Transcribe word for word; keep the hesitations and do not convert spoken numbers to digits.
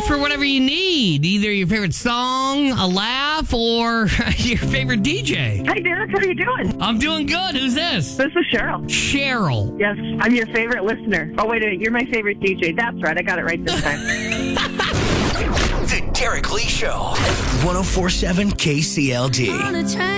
for whatever you need. Either your favorite song, a laugh, or your favorite D J. Hi, Derek. How are you doing? I'm doing good. Who's this? This is Cheryl. Cheryl. Yes, I'm your favorite listener. Oh, wait a minute. You're my favorite D J. That's right. I got it right this time. The Derek Lee Show. one oh four point seven K C L D.